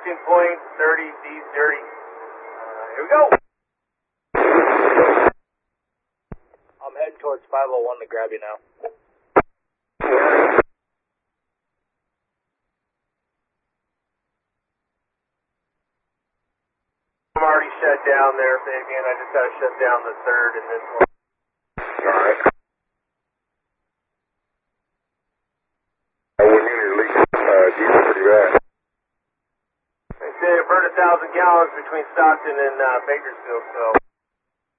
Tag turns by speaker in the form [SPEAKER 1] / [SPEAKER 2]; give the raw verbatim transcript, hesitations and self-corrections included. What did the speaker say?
[SPEAKER 1] launching point, thirty, D thirty. Uh, here we go. I'm heading towards five oh one to grab you now. I'm already shut down there, Fabian. I just got to shut down the third in this one.
[SPEAKER 2] Alright. I wouldn't need to leak uh, diesel for you at.
[SPEAKER 1] They say I burned a thousand gallons between Stockton and uh, Bakersfield, so.